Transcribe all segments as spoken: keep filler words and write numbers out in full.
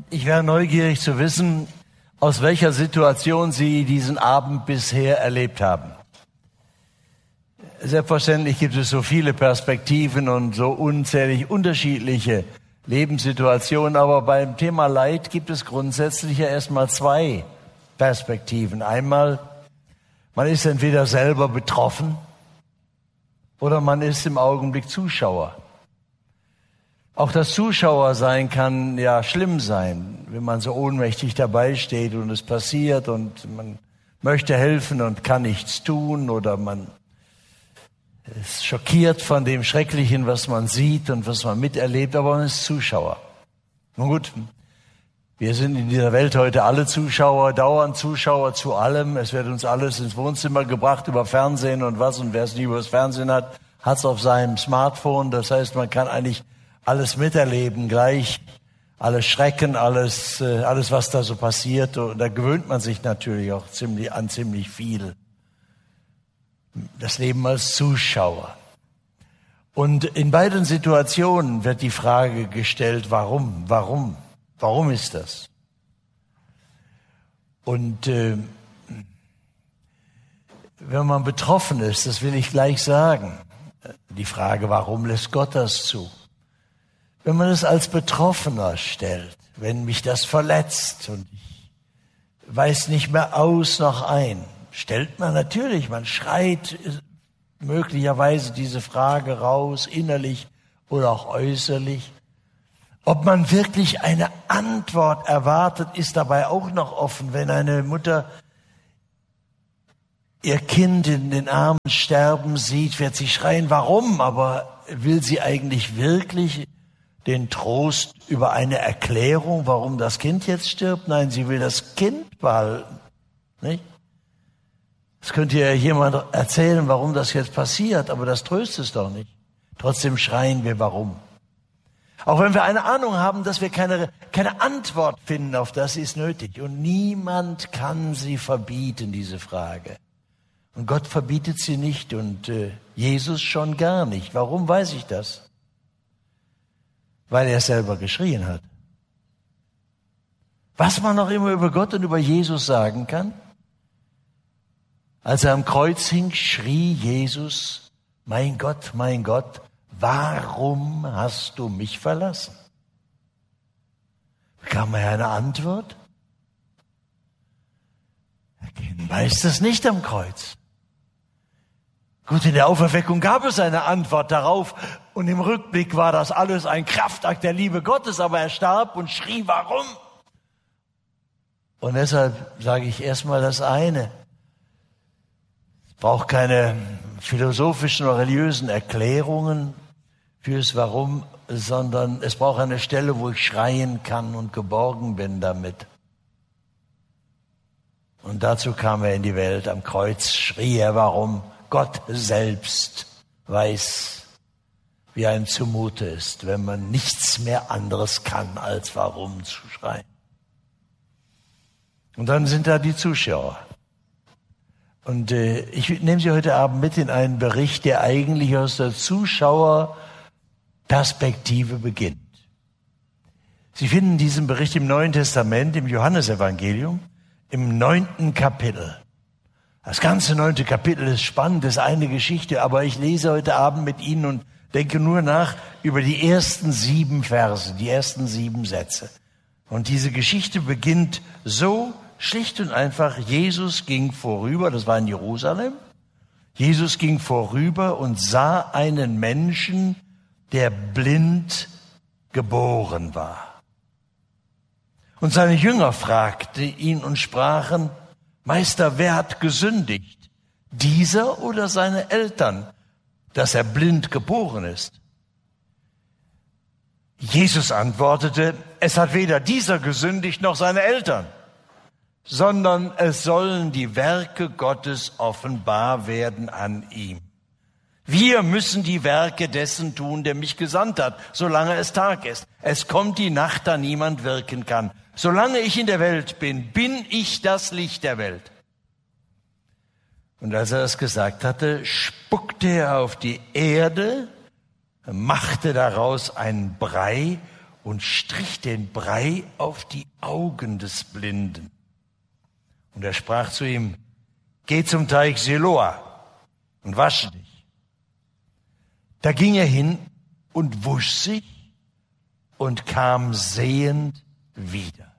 Ich wäre neugierig zu wissen, aus welcher Situation Sie diesen Abend bisher erlebt haben. Selbstverständlich gibt es so viele Perspektiven und so unzählig unterschiedliche Lebenssituationen, aber beim Thema Leid gibt es grundsätzlich ja erstmal zwei Perspektiven. Einmal, man ist entweder selber betroffen oder man ist im Augenblick Zuschauer. Auch das Zuschauersein kann ja schlimm sein, wenn man so ohnmächtig dabei steht und es passiert und man möchte helfen und kann nichts tun oder man ist schockiert von dem Schrecklichen, was man sieht und was man miterlebt, aber man ist Zuschauer. Nun gut, wir sind in dieser Welt heute alle Zuschauer, dauernd Zuschauer zu allem. Es wird uns alles ins Wohnzimmer gebracht über Fernsehen und was. Und wer es nie über das Fernsehen hat, hat es auf seinem Smartphone. Das heißt, man kann eigentlich alles miterleben gleich, alles Schrecken, alles, äh, alles was da so passiert. Und da gewöhnt man sich natürlich auch ziemlich an ziemlich viel. Das Leben als Zuschauer. Und in beiden Situationen wird die Frage gestellt, warum, warum, warum ist das? Und äh, wenn man betroffen ist, das will ich gleich sagen, die Frage, warum lässt Gott das zu? Wenn man es als Betroffener stellt, wenn mich das verletzt und ich weiß nicht mehr aus noch ein, stellt man natürlich, man schreit möglicherweise diese Frage raus, innerlich oder auch äußerlich. Ob man wirklich eine Antwort erwartet, ist dabei auch noch offen. Wenn eine Mutter ihr Kind in den Armen sterben sieht, wird sie schreien, warum? Aber will sie eigentlich wirklich den Trost über eine Erklärung, warum das Kind jetzt stirbt? Nein, sie will das Kind behalten, nicht? Es könnte ja jemand erzählen, warum das jetzt passiert, aber das tröstet es doch nicht. Trotzdem schreien wir, warum. Auch wenn wir eine Ahnung haben, dass wir keine, keine Antwort finden auf das, ist nötig. Und niemand kann sie verbieten, diese Frage. Und Gott verbietet sie nicht und äh, Jesus schon gar nicht. Warum weiß ich das? Weil er selber geschrien hat. Was man noch immer über Gott und über Jesus sagen kann, als er am Kreuz hing, schrie Jesus, mein Gott, mein Gott, warum hast du mich verlassen? Bekam er eine Antwort? Er weiß das nicht am Kreuz. Gut, in der Auferweckung gab es eine Antwort darauf und im Rückblick war das alles ein Kraftakt der Liebe Gottes, aber er starb und schrie, warum? Und deshalb sage ich erstmal das eine. Es braucht keine philosophischen oder religiösen Erklärungen fürs Warum, sondern es braucht eine Stelle, wo ich schreien kann und geborgen bin damit. Und dazu kam er in die Welt. Am Kreuz schrie er, warum? Gott selbst weiß, wie einem zumute ist, wenn man nichts mehr anderes kann, als warum zu schreien. Und dann sind da die Zuschauer. Und äh, ich nehme Sie heute Abend mit in einen Bericht, der eigentlich aus der Zuschauerperspektive beginnt. Sie finden diesen Bericht im Neuen Testament, im Johannesevangelium, im neunten Kapitel. Das ganze neunte Kapitel ist spannend, ist eine Geschichte, aber ich lese heute Abend mit Ihnen und denke nur nach über die ersten sieben Verse, die ersten sieben Sätze. Und diese Geschichte beginnt so schlicht und einfach, Jesus ging vorüber, das war in Jerusalem, Jesus ging vorüber und sah einen Menschen, der blind geboren war. Und seine Jünger fragten ihn und sprachen, Meister, wer hat gesündigt, dieser oder seine Eltern, dass er blind geboren ist? Jesus antwortete, es hat weder dieser gesündigt noch seine Eltern, sondern es sollen die Werke Gottes offenbar werden an ihm. Wir müssen die Werke dessen tun, der mich gesandt hat, solange es Tag ist. Es kommt die Nacht, da niemand wirken kann. Solange ich in der Welt bin, bin ich das Licht der Welt. Und als er das gesagt hatte, spuckte er auf die Erde, machte daraus einen Brei und strich den Brei auf die Augen des Blinden. Und er sprach zu ihm, geh zum Teich Siloa und wasche dich. Da ging er hin und wusch sich und kam sehend wieder.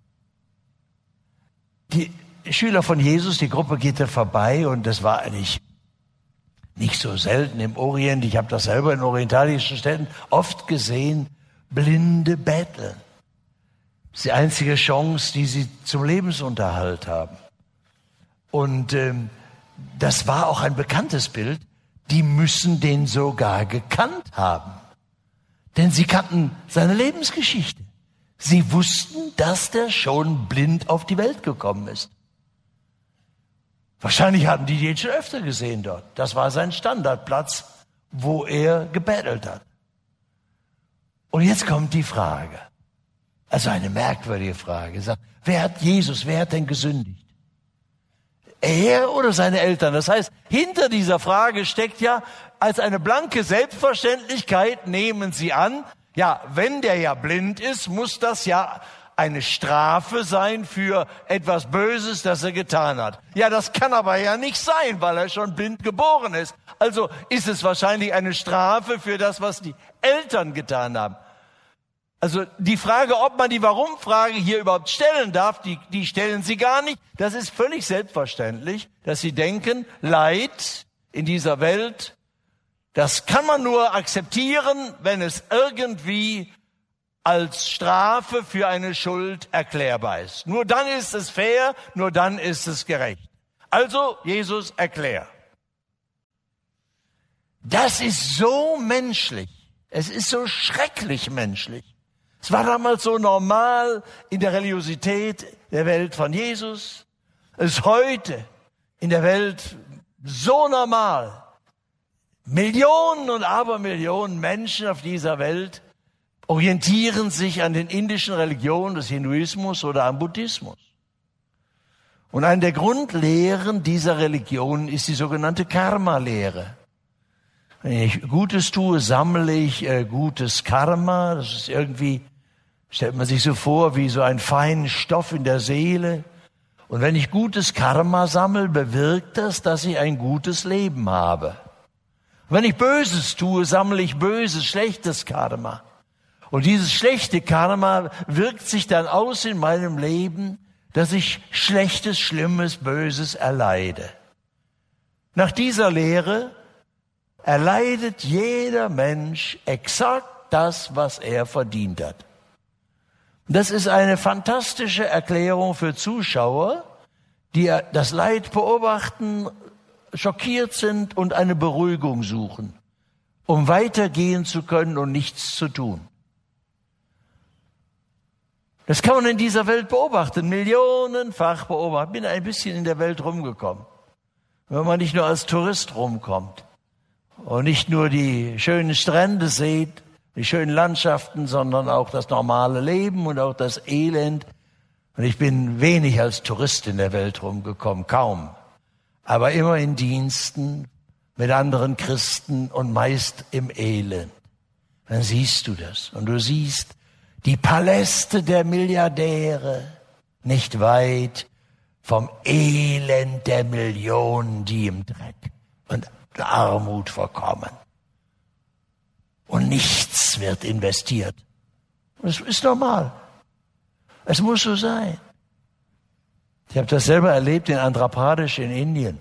Die Schüler von Jesus, die Gruppe geht da vorbei und das war eigentlich nicht so selten im Orient. Ich habe das selber in orientalischen Städten oft gesehen, Blinde betteln. Das ist die einzige Chance, die sie zum Lebensunterhalt haben. Und ähm, das war auch ein bekanntes Bild. Die müssen den sogar gekannt haben. Denn sie kannten seine Lebensgeschichte. Sie wussten, dass der schon blind auf die Welt gekommen ist. Wahrscheinlich hatten die den schon öfter gesehen dort. Das war sein Standardplatz, wo er gebettelt hat. Und jetzt kommt die Frage, also eine merkwürdige Frage. Sagt, wer hat Jesus, wer hat denn gesündigt? Er oder seine Eltern? Das heißt, hinter dieser Frage steckt ja als eine blanke Selbstverständlichkeit, nehmen Sie an, ja, wenn der ja blind ist, muss das ja eine Strafe sein für etwas Böses, das er getan hat. Ja, das kann aber ja nicht sein, weil er schon blind geboren ist. Also ist es wahrscheinlich eine Strafe für das, was die Eltern getan haben. Also die Frage, ob man die Warum-Frage hier überhaupt stellen darf, die, die stellen sie gar nicht. Das ist völlig selbstverständlich, dass sie denken, Leid in dieser Welt, das kann man nur akzeptieren, wenn es irgendwie als Strafe für eine Schuld erklärbar ist. Nur dann ist es fair, nur dann ist es gerecht. Also, Jesus, erklär. Das ist so menschlich. Es ist so schrecklich menschlich. Es war damals so normal in der Religiosität der Welt von Jesus. Es ist heute in der Welt so normal. Millionen und Abermillionen Menschen auf dieser Welt orientieren sich an den indischen Religionen des Hinduismus oder am Buddhismus. Und eine der Grundlehren dieser Religionen ist die sogenannte Karma-Lehre. Wenn ich Gutes tue, sammle ich äh, gutes Karma. Das ist irgendwie, stellt man sich so vor, wie so ein feinen Stoff in der Seele. Und wenn ich gutes Karma sammle, bewirkt das, dass ich ein gutes Leben habe. Und wenn ich Böses tue, sammle ich böses, schlechtes Karma. Und dieses schlechte Karma wirkt sich dann aus in meinem Leben, dass ich Schlechtes, Schlimmes, Böses erleide. Nach dieser Lehre erleidet jeder Mensch exakt das, was er verdient hat. Das ist eine fantastische Erklärung für Zuschauer, die das Leid beobachten, schockiert sind und eine Beruhigung suchen, um weitergehen zu können und nichts zu tun. Das kann man in dieser Welt beobachten, millionenfach beobachten. Ich bin ein bisschen in der Welt rumgekommen. Wenn man nicht nur als Tourist rumkommt und nicht nur die schönen Strände sieht, die schönen Landschaften, sondern auch das normale Leben und auch das Elend. Und ich bin wenig als Tourist in der Welt rumgekommen, kaum. Aber immer in Diensten mit anderen Christen und meist im Elend. Dann siehst du das. Und du siehst die Paläste der Milliardäre nicht weit vom Elend der Millionen, die im Dreck und Armut verkommen. Und nichts wird investiert. Das ist normal. Es muss so sein. Ich habe das selber erlebt in Andhra Pradesh in Indien.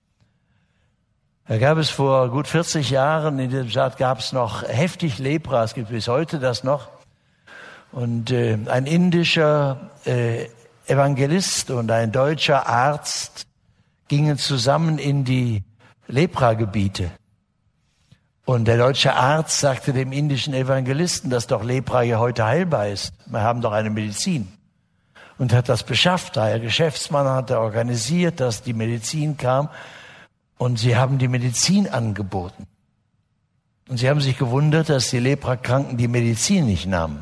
Da gab es vor gut vierzig Jahren, in diesem Staat gab es noch heftig Lepra, es gibt bis heute das noch. Und äh, ein indischer äh, Evangelist und ein deutscher Arzt gingen zusammen in die Lepragebiete. Und der deutsche Arzt sagte dem indischen Evangelisten, dass doch Lepra ja heute heilbar ist. Wir haben doch eine Medizin. Und hat das beschafft. Der Geschäftsmann hatte organisiert, dass die Medizin kam. Und sie haben die Medizin angeboten. Und sie haben sich gewundert, dass die Leprakranken die Medizin nicht nahmen.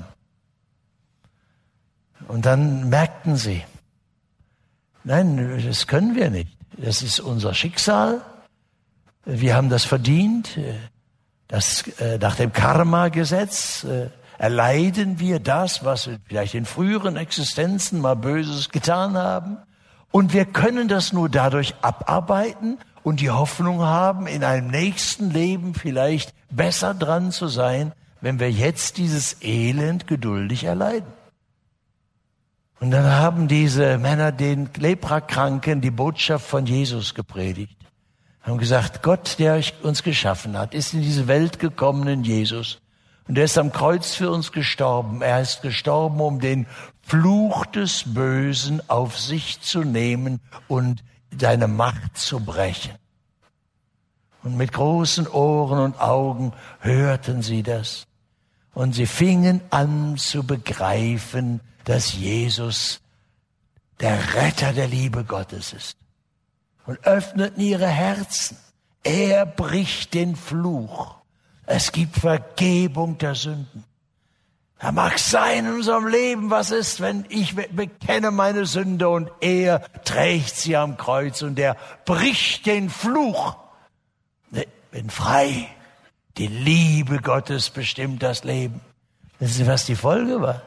Und dann merkten sie, nein, das können wir nicht. Das ist unser Schicksal. Wir haben das verdient. Das, äh, nach dem Karma-Gesetz, äh, erleiden wir das, was wir vielleicht in früheren Existenzen mal Böses getan haben. Und wir können das nur dadurch abarbeiten und die Hoffnung haben, in einem nächsten Leben vielleicht besser dran zu sein, wenn wir jetzt dieses Elend geduldig erleiden. Und dann haben diese Männer den Leprakranken die Botschaft von Jesus gepredigt. Haben gesagt, Gott, der uns geschaffen hat, ist in diese Welt gekommen in Jesus. Und er ist am Kreuz für uns gestorben. Er ist gestorben, um den Fluch des Bösen auf sich zu nehmen und seine Macht zu brechen. Und mit großen Ohren und Augen hörten sie das. Und sie fingen an zu begreifen, dass Jesus der Retter der Liebe Gottes ist. Und öffneten ihre Herzen. Er bricht den Fluch. Es gibt Vergebung der Sünden. Da mag sein in unserem Leben, was ist, wenn ich bekenne meine Sünde und er trägt sie am Kreuz und er bricht den Fluch. Ich bin frei. Die Liebe Gottes bestimmt das Leben. Wissen Sie, was die Folge war?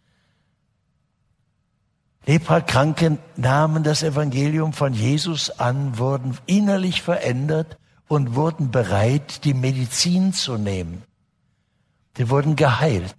Leprakranken nahmen das Evangelium von Jesus an, wurden innerlich verändert und wurden bereit, die Medizin zu nehmen. Sie wurden geheilt.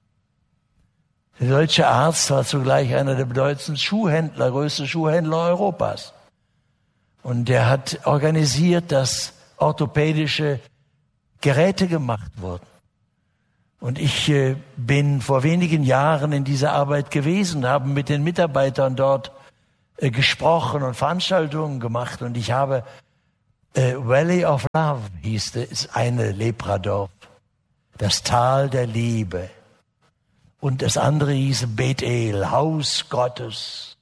Der deutsche Arzt war zugleich einer der bedeutendsten Schuhhändler, größte Schuhhändler Europas. Und er hat organisiert, dass orthopädische Geräte gemacht wurden. Und ich äh, bin vor wenigen Jahren in dieser Arbeit gewesen, habe mit den Mitarbeitern dort äh, gesprochen und Veranstaltungen gemacht. Und ich habe äh, Valley of Love hieß es, ist eine Lepradorf, das Tal der Liebe. Und das andere hieß Bethel, Haus Gottes.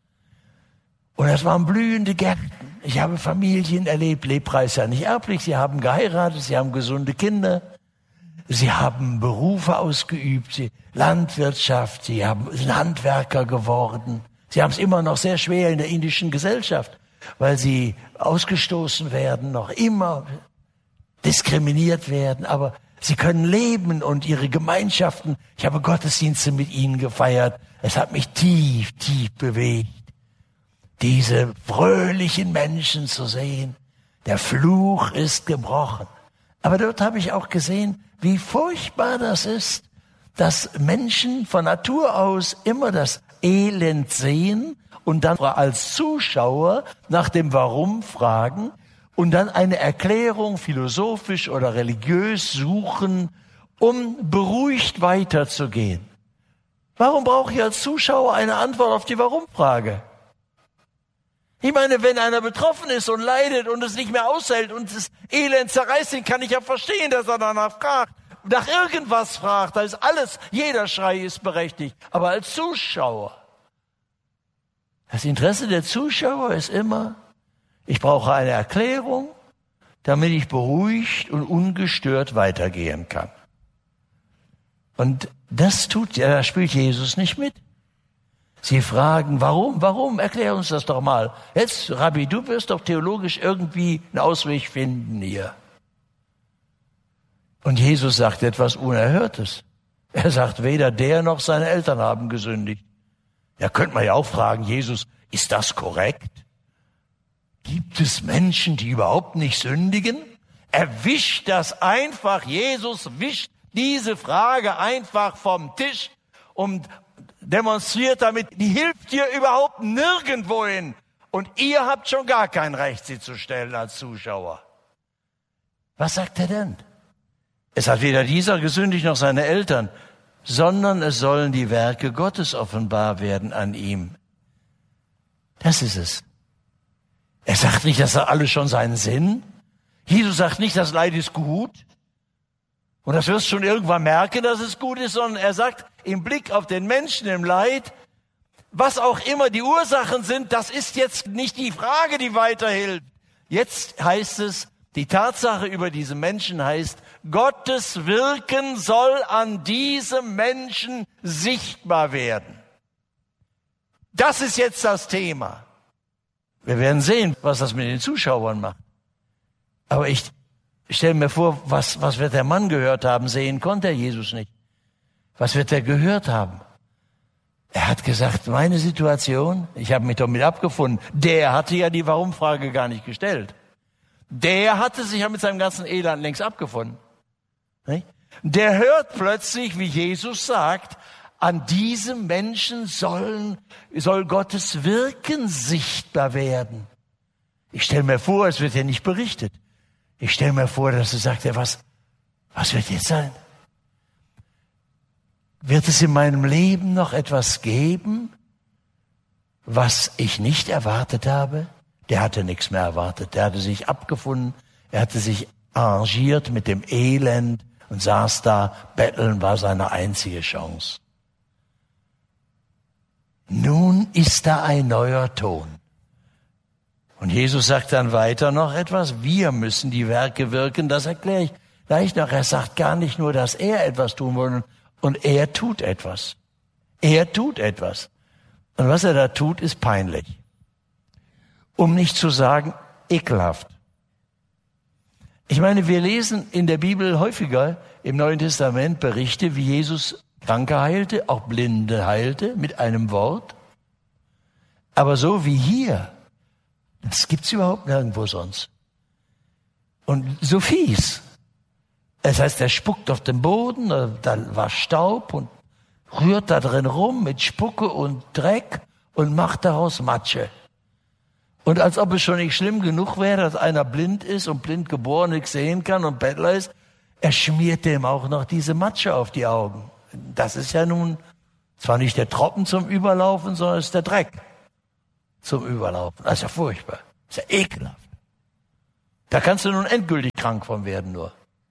Und das waren blühende Gärten. Ich habe Familien erlebt, Lepra ist ja nicht erblich, sie haben geheiratet, sie haben gesunde Kinder. Sie haben Berufe ausgeübt, sie Landwirtschaft, sie haben, sind Handwerker geworden. Sie haben es immer noch sehr schwer in der indischen Gesellschaft, weil sie ausgestoßen werden, noch immer diskriminiert werden. Aber sie können leben und ihre Gemeinschaften. Ich habe Gottesdienste mit ihnen gefeiert. Es hat mich tief, tief bewegt, diese fröhlichen Menschen zu sehen. Der Fluch ist gebrochen. Aber dort habe ich auch gesehen, wie furchtbar das ist, dass Menschen von Natur aus immer das Elend sehen und dann als Zuschauer nach dem Warum fragen und dann eine Erklärung philosophisch oder religiös suchen, um beruhigt weiterzugehen. Warum brauche ich als Zuschauer eine Antwort auf die Warum-Frage? Ich meine, wenn einer betroffen ist und leidet und es nicht mehr aushält und das Elend zerreißt ihn, kann ich ja verstehen, dass er danach fragt, nach irgendwas fragt. Da ist alles, jeder Schrei ist berechtigt. Aber als Zuschauer, das Interesse der Zuschauer ist immer, ich brauche eine Erklärung, damit ich beruhigt und ungestört weitergehen kann. Und das tut, ja, da spielt Jesus nicht mit. Sie fragen, warum, warum? Erklär uns das doch mal. Jetzt, Rabbi, du wirst doch theologisch irgendwie einen Ausweg finden hier. Und Jesus sagt etwas Unerhörtes. Er sagt, weder der noch seine Eltern haben gesündigt. Ja, könnte man ja auch fragen, Jesus, ist das korrekt? Gibt es Menschen, die überhaupt nicht sündigen? Er wischt das einfach, Jesus wischt diese Frage einfach vom Tisch und demonstriert damit, die hilft dir überhaupt nirgendwohin. Und ihr habt schon gar kein Recht, sie zu stellen als Zuschauer. Was sagt er denn? Es hat weder dieser gesündigt noch seine Eltern, sondern es sollen die Werke Gottes offenbar werden an ihm. Das ist es. Er sagt nicht, das hat alles schon seinen Sinn. Jesus sagt nicht, das Leid ist gut. Und das wirst du schon irgendwann merken, dass es gut ist, sondern er sagt, im Blick auf den Menschen im Leid, was auch immer die Ursachen sind, das ist jetzt nicht die Frage, die weiterhilft. Jetzt heißt es, die Tatsache über diese Menschen heißt, Gottes Wirken soll an diesem Menschen sichtbar werden. Das ist jetzt das Thema. Wir werden sehen, was das mit den Zuschauern macht. Aber ich stelle mir vor, was, was wird der Mann gehört haben, sehen konnte er Jesus nicht. Was wird er gehört haben? Er hat gesagt, meine Situation, ich habe mich damit abgefunden. Der hatte ja die Warum-Frage gar nicht gestellt. Der hatte sich ja mit seinem ganzen Elend längst abgefunden. Der hört plötzlich, wie Jesus sagt, an diesem Menschen sollen, soll Gottes Wirken sichtbar werden. Ich stelle mir vor, es wird ja nicht berichtet. Ich stelle mir vor, dass er sagt, ja, was, was wird jetzt sein? Wird es in meinem Leben noch etwas geben, was ich nicht erwartet habe? Der hatte nichts mehr erwartet. Der hatte sich abgefunden. Er hatte sich arrangiert mit dem Elend und saß da. Betteln war seine einzige Chance. Nun ist da ein neuer Ton. Und Jesus sagt dann weiter noch etwas. Wir müssen die Werke wirken. Das erkläre ich gleich noch. Er sagt gar nicht nur, dass er etwas tun will. Und er tut etwas. Er tut etwas. Und was er da tut, ist peinlich. Um nicht zu sagen, ekelhaft. Ich meine, wir lesen in der Bibel häufiger im Neuen Testament Berichte, wie Jesus Kranke heilte, auch Blinde heilte, mit einem Wort. Aber so wie hier, das gibt's überhaupt nirgendwo sonst. Und so fies. Das heißt, er spuckt auf den Boden, da war Staub und rührt da drin rum mit Spucke und Dreck und macht daraus Matsche. Und als ob es schon nicht schlimm genug wäre, dass einer blind ist und blind geboren nichts sehen kann und Bettler ist, er schmiert dem auch noch diese Matsche auf die Augen. Das ist ja nun zwar nicht der Tropfen zum Überlaufen, sondern es ist der Dreck zum Überlaufen. Das ist ja furchtbar. Das ist ja ekelhaft. Da kannst du nun endgültig krank von werden nur.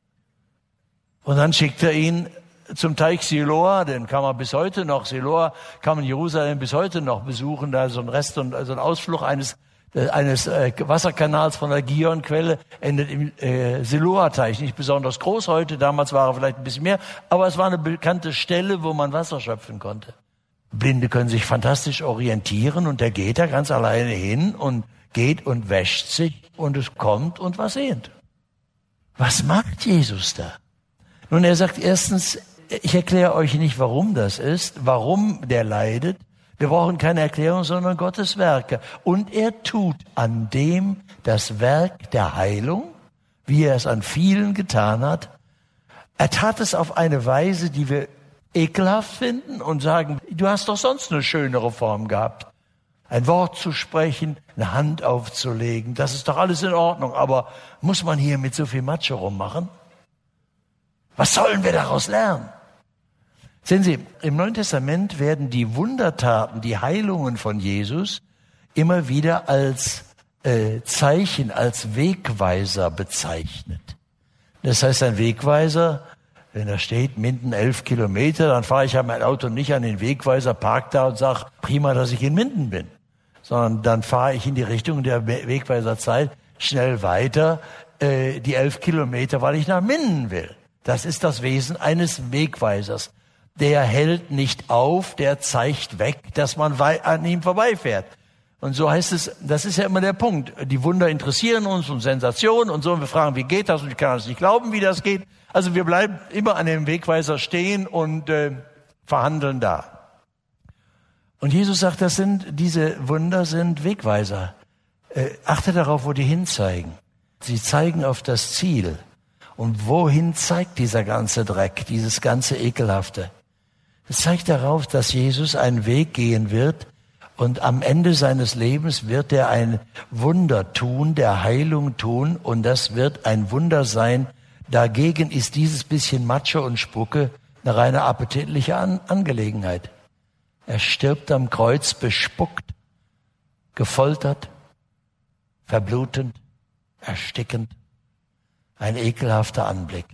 Und dann schickt er ihn zum Teich Siloa, den kann man bis heute noch, Siloa kann man in Jerusalem bis heute noch besuchen, da so ein Rest und so ein Ausflug eines eines äh, Wasserkanals von der Gihon-Quelle endet im äh, Siloa-Teich. Nicht besonders groß heute, damals war er vielleicht ein bisschen mehr, aber es war eine bekannte Stelle, wo man Wasser schöpfen konnte. Blinde können sich fantastisch orientieren und der geht da ganz alleine hin und geht und wäscht sich und es kommt und was sehend. Was macht Jesus da? Nun, er sagt erstens, ich erkläre euch nicht, warum das ist, warum der leidet. Wir brauchen keine Erklärung, sondern Gottes Werke. Und er tut an dem das Werk der Heilung, wie er es an vielen getan hat. Er tat es auf eine Weise, die wir ekelhaft finden und sagen, du hast doch sonst eine schönere Form gehabt. Ein Wort zu sprechen, eine Hand aufzulegen, das ist doch alles in Ordnung. Aber muss man hier mit so viel Matsche rummachen? Was sollen wir daraus lernen? Sehen Sie, im Neuen Testament werden die Wundertaten, die Heilungen von Jesus immer wieder als äh, Zeichen, als Wegweiser bezeichnet. Das heißt, ein Wegweiser, wenn er steht, Minden elf Kilometer, dann fahre ich ja mein Auto nicht an den Wegweiser, park da und sage, prima, dass ich in Minden bin. Sondern dann fahre ich in die Richtung der Wegweiserzeit schnell weiter, äh, die elf Kilometer, weil ich nach Minden will. Das ist das Wesen eines Wegweisers. Der hält nicht auf, der zeigt weg, dass man an ihm vorbeifährt. Und so heißt es, das ist ja immer der Punkt. Die Wunder interessieren uns und Sensationen und so. Und wir fragen, wie geht das? Und ich kann das nicht glauben, wie das geht. Also wir bleiben immer an dem Wegweiser stehen und äh, verhandeln da. Und Jesus sagt, das sind, diese Wunder sind Wegweiser. Äh, achte darauf, wo die hinzeigen. Sie zeigen auf das Ziel. Und wohin zeigt dieser ganze Dreck, dieses ganze Ekelhafte? Es zeigt darauf, dass Jesus einen Weg gehen wird und am Ende seines Lebens wird er ein Wunder tun, der Heilung tun und das wird ein Wunder sein. Dagegen ist dieses bisschen Matsche und Spucke eine reine appetitliche An- Angelegenheit. Er stirbt am Kreuz bespuckt, gefoltert, verblutend, erstickend. Ein ekelhafter Anblick.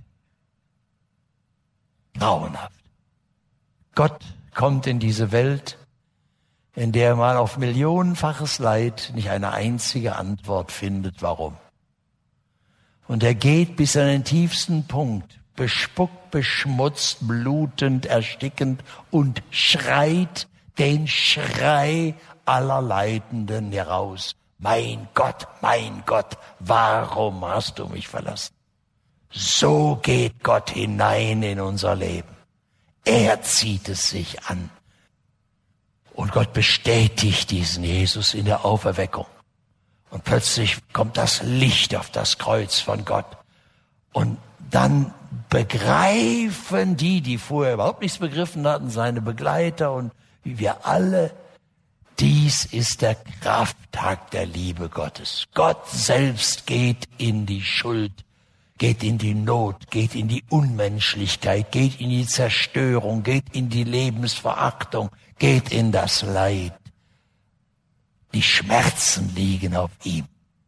Grauenhaft. Gott kommt in diese Welt, in der man auf millionenfaches Leid nicht eine einzige Antwort findet, warum. Und er geht bis an den tiefsten Punkt, bespuckt, beschmutzt, blutend, erstickend und schreit den Schrei aller Leidenden heraus. Mein Gott, mein Gott, warum hast du mich verlassen? So geht Gott hinein in unser Leben. Er zieht es sich an. Und Gott bestätigt diesen Jesus in der Auferweckung. Und plötzlich kommt das Licht auf das Kreuz von Gott. Und dann begreifen die, die vorher überhaupt nichts begriffen hatten, seine Begleiter und wie wir alle, dies ist der Krafttag der Liebe Gottes. Gott selbst geht in die Schuld, geht in die Not, geht in die Unmenschlichkeit, geht in die Zerstörung, geht in die Lebensverachtung, geht in das Leid. Die Schmerzen liegen auf ihm.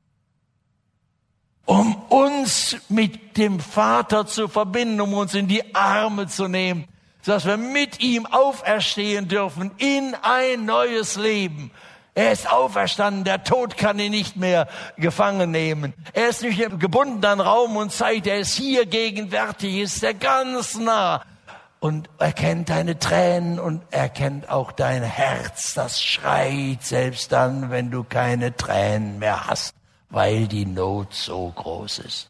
Um uns mit dem Vater zu verbinden, um uns in die Arme zu nehmen, sodass wir mit ihm auferstehen dürfen in ein neues Leben. Er ist auferstanden, der Tod kann ihn nicht mehr gefangen nehmen. Er ist nicht gebunden an Raum und Zeit, er ist hier gegenwärtig, ist er ganz nah. Und er kennt deine Tränen und er kennt auch dein Herz, das schreit selbst dann, wenn du keine Tränen mehr hast, weil die Not so groß ist.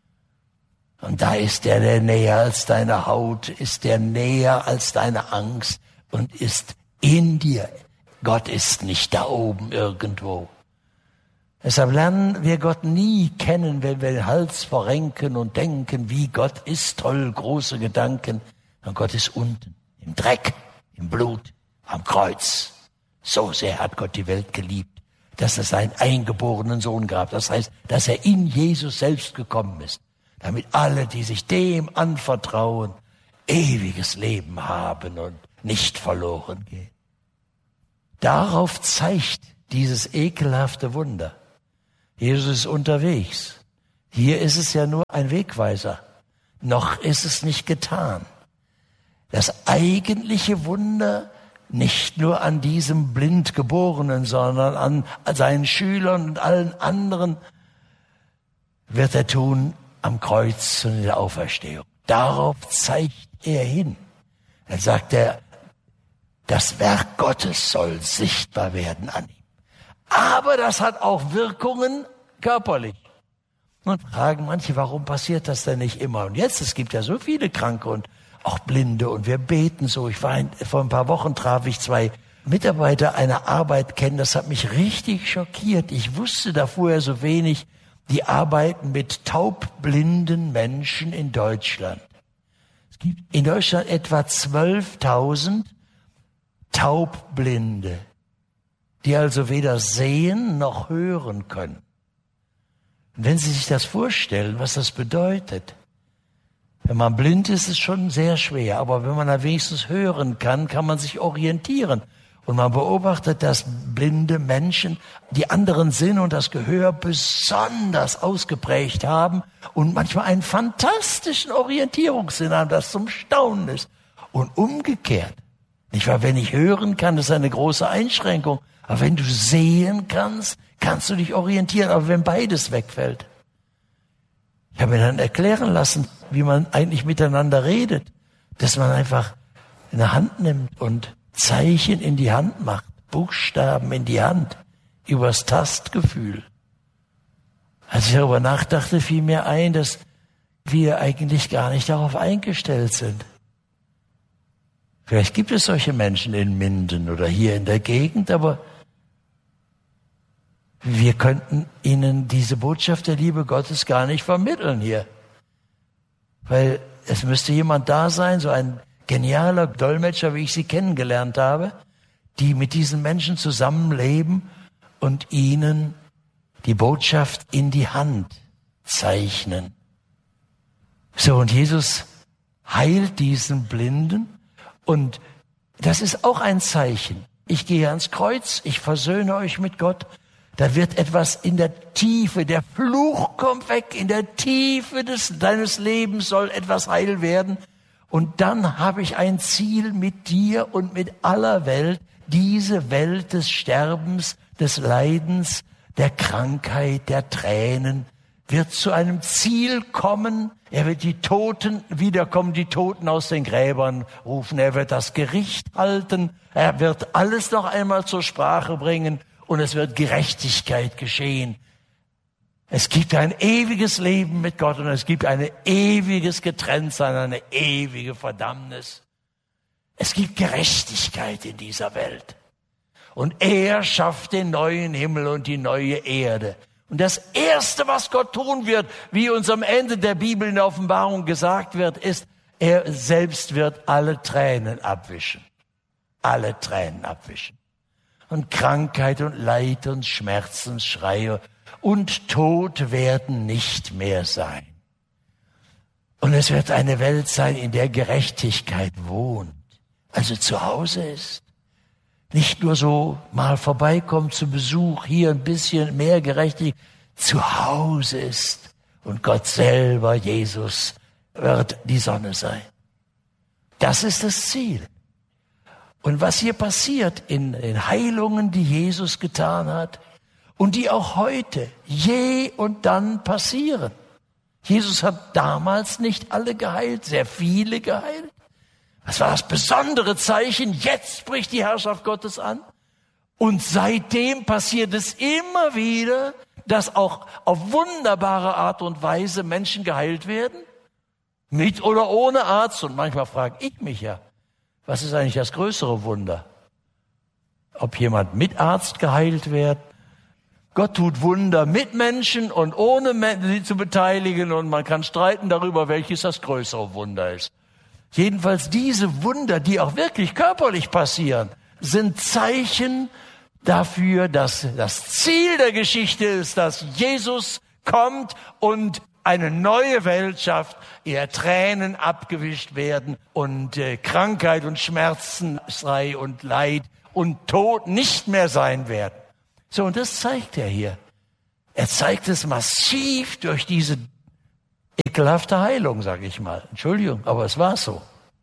Und da ist der, der näher als deine Haut, ist der näher als deine Angst und ist in dir. Gott ist nicht da oben irgendwo. Deshalb lernen wir Gott nie kennen, wenn wir den Hals verrenken und denken, wie Gott ist, toll, große Gedanken. Und Gott ist unten, im Dreck, im Blut, am Kreuz. So sehr hat Gott die Welt geliebt, dass er seinen eingeborenen Sohn gab. Das heißt, dass er in Jesus selbst gekommen ist, damit alle, die sich dem anvertrauen, ewiges Leben haben und nicht verloren gehen. Darauf zeigt dieses ekelhafte Wunder. Jesus ist unterwegs. Hier ist es ja nur ein Wegweiser. Noch ist es nicht getan. Das eigentliche Wunder nicht nur an diesem Blindgeborenen, sondern an seinen Schülern und allen anderen wird er tun am Kreuz und in der Auferstehung. Darauf zeigt er hin. Dann sagt er, das Werk Gottes soll sichtbar werden an ihm. Aber das hat auch Wirkungen körperlich. Und fragen manche, warum passiert das denn nicht immer? Und jetzt, es gibt ja so viele Kranke und auch Blinde und wir beten so. Ich war ein, vor ein paar Wochen traf ich zwei Mitarbeiter einer Arbeit kennen. Das hat mich richtig schockiert. Ich wusste da vorher so wenig. Die arbeiten mit taubblinden Menschen in Deutschland. Es gibt in Deutschland etwa zwölftausend Taubblinde, die also weder sehen noch hören können. Und wenn Sie sich das vorstellen, was das bedeutet, wenn man blind ist, ist es schon sehr schwer, aber wenn man da wenigstens hören kann, kann man sich orientieren. Und man beobachtet, dass blinde Menschen die anderen Sinne und das Gehör besonders ausgeprägt haben und manchmal einen fantastischen Orientierungssinn haben, das zum Staunen ist. Und umgekehrt. Nicht wahr? Wenn ich hören kann, das ist eine große Einschränkung. Aber wenn du sehen kannst, kannst du dich orientieren. Aber wenn beides wegfällt. Ich habe mir dann erklären lassen, wie man eigentlich miteinander redet. Dass man einfach eine Hand nimmt und Zeichen in die Hand macht. Buchstaben in die Hand. Übers Tastgefühl. Als ich darüber nachdachte, fiel mir ein, dass wir eigentlich gar nicht darauf eingestellt sind. Vielleicht gibt es solche Menschen in Minden oder hier in der Gegend, aber wir könnten ihnen diese Botschaft der Liebe Gottes gar nicht vermitteln hier. Weil es müsste jemand da sein, so ein genialer Dolmetscher, wie ich sie kennengelernt habe, die mit diesen Menschen zusammenleben und ihnen die Botschaft in die Hand zeichnen. So, und Jesus heilt diesen Blinden. Und das ist auch ein Zeichen. Ich gehe ans Kreuz, ich versöhne euch mit Gott. Da wird etwas in der Tiefe, der Fluch kommt weg, in der Tiefe des, deines Lebens soll etwas heil werden. Und dann habe ich ein Ziel mit dir und mit aller Welt, diese Welt des Sterbens, des Leidens, der Krankheit, der Tränen, wird zu einem Ziel kommen. Er wird die Toten wiederkommen, die Toten aus den Gräbern rufen. Er wird das Gericht halten. Er wird alles noch einmal zur Sprache bringen und es wird Gerechtigkeit geschehen. Es gibt ein ewiges Leben mit Gott und es gibt ein ewiges Getrenntsein, eine ewige Verdammnis. Es gibt Gerechtigkeit in dieser Welt. Und er schafft den neuen Himmel und die neue Erde. Und das Erste, was Gott tun wird, wie uns am Ende der Bibel in der Offenbarung gesagt wird, ist, er selbst wird alle Tränen abwischen. Alle Tränen abwischen. Und Krankheit und Leid und Schmerzen, Schreie und Tod werden nicht mehr sein. Und es wird eine Welt sein, in der Gerechtigkeit wohnt, also zu Hause ist. Nicht nur so mal vorbeikommt zu Besuch, hier ein bisschen mehr Gerechtigkeit, zu Hause ist. Und Gott selber, Jesus, wird die Sonne sein. Das ist das Ziel. Und was hier passiert in den Heilungen, die Jesus getan hat und die auch heute je und dann passieren. Jesus hat damals nicht alle geheilt, sehr viele geheilt. Das war das besondere Zeichen. Jetzt bricht die Herrschaft Gottes an. Und seitdem passiert es immer wieder, dass auch auf wunderbare Art und Weise Menschen geheilt werden. Mit oder ohne Arzt. Und manchmal frage ich mich ja, was ist eigentlich das größere Wunder? Ob jemand mit Arzt geheilt wird? Gott tut Wunder mit Menschen und ohne sie zu beteiligen. Und man kann streiten darüber, welches das größere Wunder ist. Jedenfalls diese Wunder, die auch wirklich körperlich passieren, sind Zeichen dafür, dass das Ziel der Geschichte ist, dass Jesus kommt und eine neue Welt schafft, eher Tränen abgewischt werden und äh, Krankheit und Schmerzen und Leid und Tod nicht mehr sein werden. So, und das zeigt er hier. Er zeigt es massiv durch diese ekelhafte Heilung, sage ich mal. Entschuldigung, aber es war so.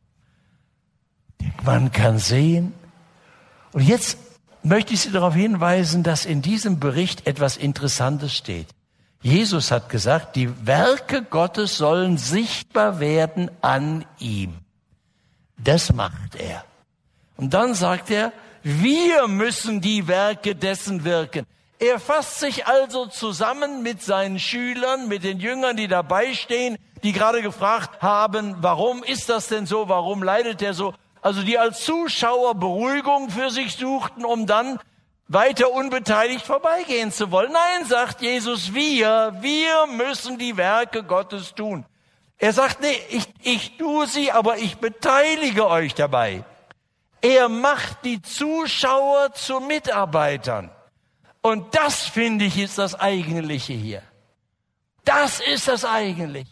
Man kann sehen. Und jetzt möchte ich Sie darauf hinweisen, dass in diesem Bericht etwas Interessantes steht. Jesus hat gesagt, die Werke Gottes sollen sichtbar werden an ihm. Das macht er. Und dann sagt er, wir müssen die Werke dessen wirken. Er fasst sich also zusammen mit seinen Schülern, mit den Jüngern, die dabei stehen, die gerade gefragt haben, warum ist das denn so, warum leidet er so? Also die als Zuschauer Beruhigung für sich suchten, um dann weiter unbeteiligt vorbeigehen zu wollen. Nein, sagt Jesus, wir, wir müssen die Werke Gottes tun. Er sagt, nee, ich, ich tue sie, aber ich beteilige euch dabei. Er macht die Zuschauer zu Mitarbeitern. Und das, finde ich, ist das Eigentliche hier. Das ist das Eigentliche.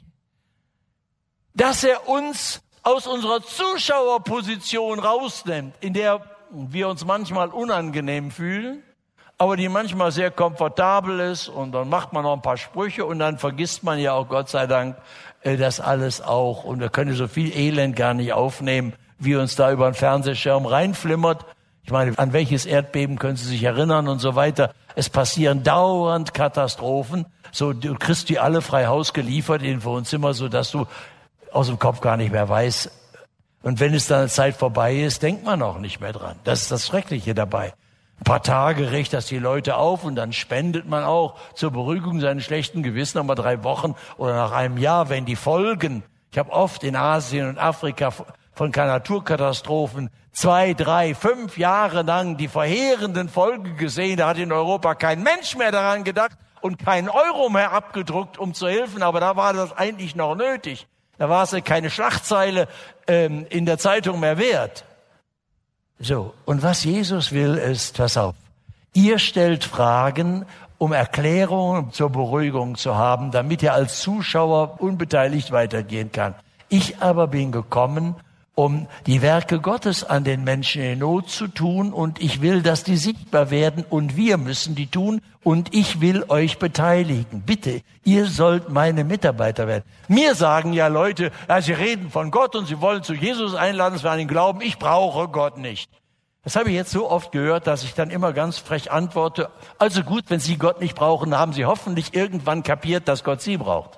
Dass er uns aus unserer Zuschauerposition rausnimmt, in der wir uns manchmal unangenehm fühlen, aber die manchmal sehr komfortabel ist, und dann macht man noch ein paar Sprüche und dann vergisst man ja auch, Gott sei Dank, das alles auch. Und wir können so viel Elend gar nicht aufnehmen, wie uns da über den Fernsehschirm reinflimmert. Ich meine, an welches Erdbeben können Sie sich erinnern und so weiter. Es passieren dauernd Katastrophen. So, du kriegst die alle frei Haus geliefert in den Wohnzimmer, so dass du aus dem Kopf gar nicht mehr weißt. Und wenn es dann eine Zeit vorbei ist, denkt man auch nicht mehr dran. Das ist das Schreckliche dabei. Ein paar Tage regt das die Leute auf und dann spendet man auch zur Beruhigung seines schlechten Gewissens nochmal drei Wochen oder nach einem Jahr, wenn die Folgen, ich habe oft in Asien und Afrika von Naturkatastrophen zwei, drei, fünf Jahre lang die verheerenden Folgen gesehen. Da hat in Europa kein Mensch mehr daran gedacht und keinen Euro mehr abgedruckt, um zu helfen. Aber da war das eigentlich noch nötig. Da war es keine Schlagzeile ähm, in der Zeitung mehr wert. So, und was Jesus will ist, pass auf, ihr stellt Fragen, um Erklärungen zur Beruhigung zu haben, damit ihr als Zuschauer unbeteiligt weitergehen kann. Ich aber bin gekommen, um die Werke Gottes an den Menschen in Not zu tun, und ich will, dass die sichtbar werden, und wir müssen die tun, und ich will euch beteiligen. Bitte, ihr sollt meine Mitarbeiter werden. Mir sagen ja Leute, ja, sie reden von Gott und sie wollen zu Jesus einladen, es war an den Glauben, ich brauche Gott nicht. Das habe ich jetzt so oft gehört, dass ich dann immer ganz frech antworte, also gut, wenn Sie Gott nicht brauchen, haben Sie hoffentlich irgendwann kapiert, dass Gott Sie braucht.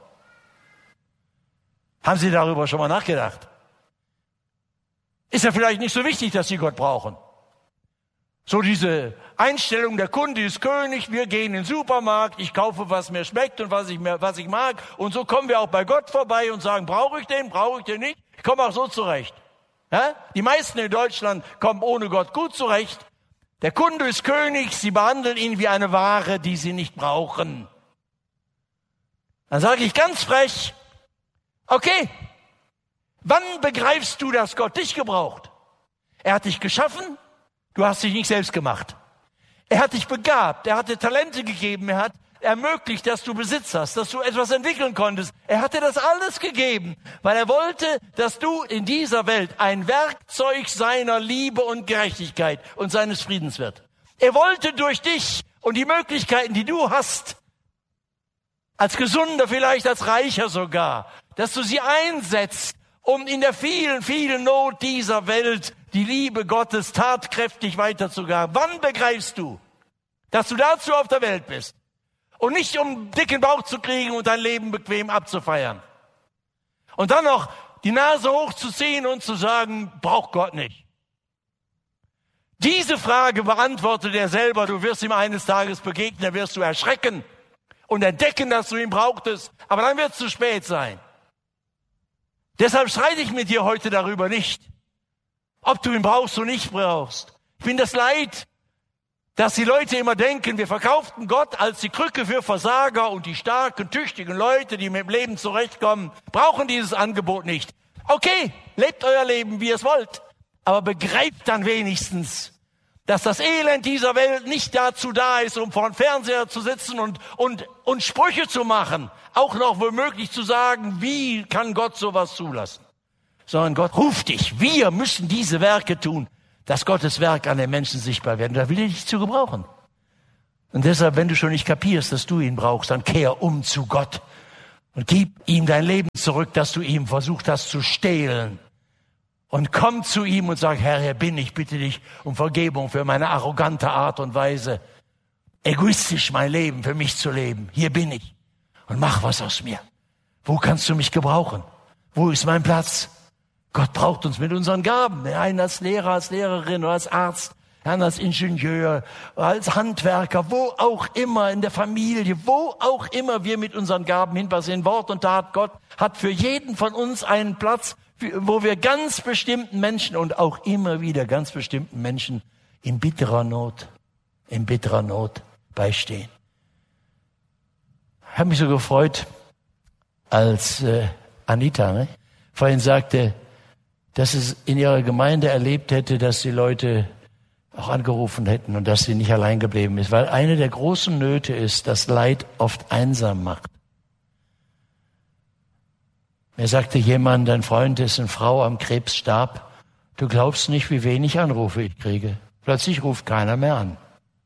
Haben Sie darüber schon mal nachgedacht? Ist ja vielleicht nicht so wichtig, dass Sie Gott brauchen. So diese Einstellung, der Kunde ist König, wir gehen in den Supermarkt, ich kaufe, was mir schmeckt und was ich, mir, was ich mag. Und so kommen wir auch bei Gott vorbei und sagen, brauche ich den, brauche ich den nicht? Ich komme auch so zurecht. Ja? Die meisten in Deutschland kommen ohne Gott gut zurecht. Der Kunde ist König, sie behandeln ihn wie eine Ware, die sie nicht brauchen. Dann sage ich ganz frech, okay, wann begreifst du, dass Gott dich gebraucht? Er hat dich geschaffen, du hast dich nicht selbst gemacht. Er hat dich begabt, er hat dir Talente gegeben, er hat ermöglicht, dass du Besitz hast, dass du etwas entwickeln konntest. Er hat dir das alles gegeben, weil er wollte, dass du in dieser Welt ein Werkzeug seiner Liebe und Gerechtigkeit und seines Friedens wird. Er wollte durch dich und die Möglichkeiten, die du hast, als Gesunder, vielleicht als Reicher sogar, dass du sie einsetzt, um in der vielen, vielen Not dieser Welt die Liebe Gottes tatkräftig weiterzugeben. Wann begreifst du, dass du dazu auf der Welt bist? Und nicht um einen dicken Bauch zu kriegen und dein Leben bequem abzufeiern. Und dann noch die Nase hochzuziehen und zu sagen, braucht Gott nicht. Diese Frage beantwortet er selber. Du wirst ihm eines Tages begegnen, dann wirst du erschrecken und entdecken, dass du ihn brauchtest. Aber dann wird es zu spät sein. Deshalb streite ich mit dir heute darüber nicht, ob du ihn brauchst oder nicht brauchst. Ich finde das leid, dass die Leute immer denken, wir verkauften Gott als die Krücke für Versager und die starken, tüchtigen Leute, die mit dem Leben zurechtkommen, brauchen dieses Angebot nicht. Okay, lebt euer Leben, wie ihr es wollt, aber begreift dann wenigstens, dass das Elend dieser Welt nicht dazu da ist, um vor dem Fernseher zu sitzen und, und, und Sprüche zu machen, auch noch womöglich zu sagen, wie kann Gott sowas zulassen? Sondern Gott ruft dich, wir müssen diese Werke tun, dass Gottes Werk an den Menschen sichtbar wird. Da will er dich zu gebrauchen. Und deshalb, wenn du schon nicht kapierst, dass du ihn brauchst, dann kehr um zu Gott und gib ihm dein Leben zurück, das du ihm versucht hast zu stehlen. Und komm zu ihm und sag, Herr, hier bin ich, bitte dich um Vergebung für meine arrogante Art und Weise, egoistisch mein Leben für mich zu leben. Hier bin ich. Und mach was aus mir. Wo kannst du mich gebrauchen? Wo ist mein Platz? Gott braucht uns mit unseren Gaben. Einen als Lehrer, als Lehrerin oder als Arzt, einen als Ingenieur, als Handwerker, wo auch immer, in der Familie, wo auch immer wir mit unseren Gaben hinpassen. Wort und Tat, Gott hat für jeden von uns einen Platz, wo wir ganz bestimmten Menschen und auch immer wieder ganz bestimmten Menschen in bitterer Not, in bitterer Not beistehen. Ich habe mich so gefreut, als äh, Anita ne, vorhin sagte, dass es in ihrer Gemeinde erlebt hätte, dass die Leute auch angerufen hätten und dass sie nicht allein geblieben ist. Weil eine der großen Nöte ist, dass Leid oft einsam macht. Mir sagte jemand, dein Freund, dessen Frau am Krebs starb, du glaubst nicht, wie wenig Anrufe ich kriege. Plötzlich ruft keiner mehr an.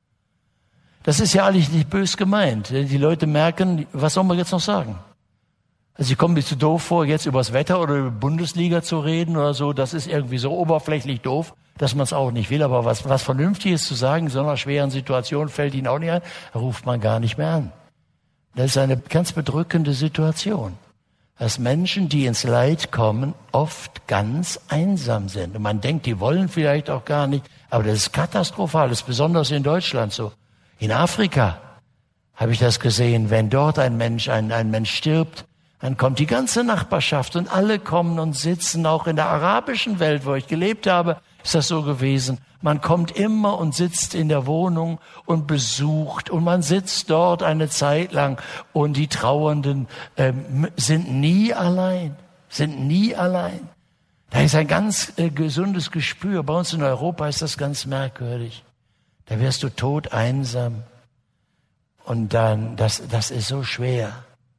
Das ist ja eigentlich nicht bös gemeint. Die Leute merken, was soll man jetzt noch sagen? Also ich komme mir zu doof vor, jetzt über das Wetter oder über Bundesliga zu reden oder so. Das ist irgendwie so oberflächlich doof, dass man es auch nicht will. Aber was, was Vernünftiges zu sagen, in so einer schweren Situation fällt ihnen auch nicht ein, ruft man gar nicht mehr an. Das ist eine ganz bedrückende Situation, dass Menschen, die ins Leid kommen, oft ganz einsam sind. Und man denkt, die wollen vielleicht auch gar nicht. Aber das ist katastrophal, das ist besonders in Deutschland so. In Afrika habe ich das gesehen, wenn dort ein Mensch, ein, ein Mensch stirbt, dann kommt die ganze Nachbarschaft und alle kommen und sitzen. Auch in der arabischen Welt, wo ich gelebt habe, ist das so gewesen. Man kommt immer und sitzt in der Wohnung und besucht und man sitzt dort eine Zeit lang und die Trauernden ähm, sind nie allein, sind nie allein. Da ist ein ganz äh, gesundes Gespür. Bei uns in Europa ist das ganz merkwürdig. Da wirst du tot einsam und dann, das, das ist so schwer.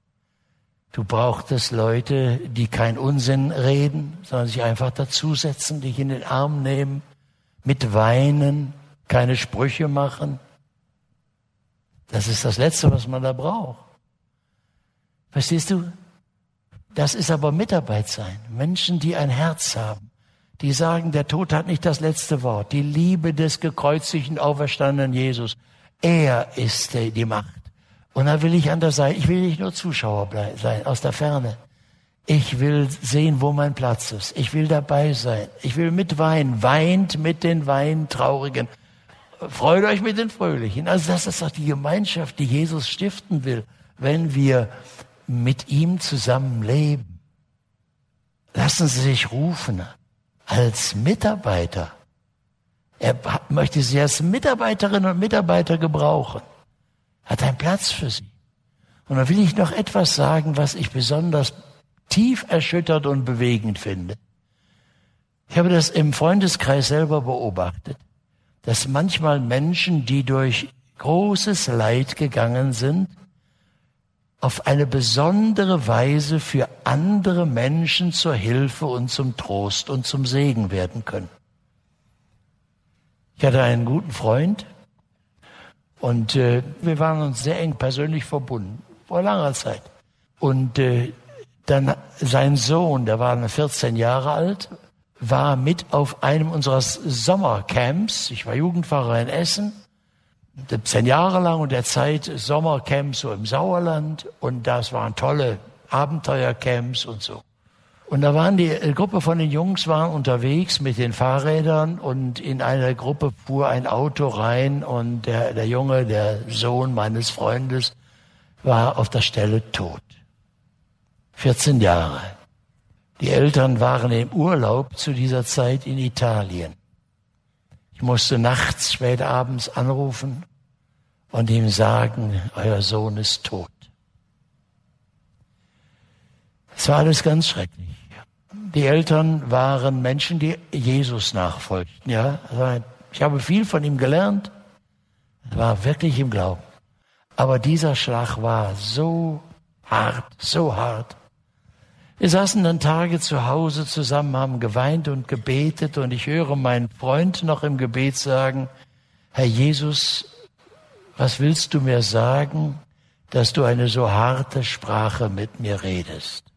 Du brauchtest Leute, die keinen Unsinn reden, sondern sich einfach dazusetzen, dich in den Arm nehmen, mit weinen, keine Sprüche machen. Das ist das Letzte, was man da braucht. Verstehst du? Das ist aber Mitarbeit sein. Menschen, die ein Herz haben, die sagen, der Tod hat nicht das letzte Wort. Die Liebe des gekreuzigten, auferstandenen Jesus. Er ist die Macht. Und da will ich an der Seite, ich will nicht nur Zuschauer sein, aus der Ferne. Ich will sehen, wo mein Platz ist. Ich will dabei sein. Ich will mitweinen. Weint mit den Weintraurigen. Freut euch mit den Fröhlichen. Also das ist doch die Gemeinschaft, die Jesus stiften will, wenn wir mit ihm zusammen leben. Lassen Sie sich rufen. als Mitarbeiter. Er möchte sie als Mitarbeiterinnen und Mitarbeiter gebrauchen. Hat einen Platz für sie. Und da will ich noch etwas sagen, was ich besonders tief erschüttert und bewegend finde. Ich habe das im Freundeskreis selber beobachtet, dass manchmal Menschen, die durch großes Leid gegangen sind, auf eine besondere Weise für andere Menschen zur Hilfe und zum Trost und zum Segen werden können. Ich hatte einen guten Freund und äh, wir waren uns sehr eng persönlich verbunden, vor langer Zeit. Und äh, dann sein Sohn, der war vierzehn Jahre alt, war mit auf einem unserer Sommercamps. Ich war Jugendpfarrer in Essen, zehn Jahre lang und der Zeit Sommercamps so im Sauerland. Und das waren tolle Abenteuercamps und so. Und da waren die eine Gruppe von den Jungs waren unterwegs mit den Fahrrädern und in einer Gruppe fuhr ein Auto rein und der, der Junge, der Sohn meines Freundes, war auf der Stelle tot. vierzehn Jahre. Die Eltern waren im Urlaub zu dieser Zeit in Italien. Ich musste nachts, spät abends anrufen und ihm sagen, euer Sohn ist tot. Es war alles ganz schrecklich. Die Eltern waren Menschen, die Jesus nachfolgten. Ja, ich habe viel von ihm gelernt. Er war wirklich im Glauben. Aber dieser Schlag war so hart, so hart. Wir saßen dann Tage zu Hause zusammen, haben geweint und gebetet und ich höre meinen Freund noch im Gebet sagen, Herr Jesus, was willst du mir sagen, dass du eine so harte Sprache mit mir redest?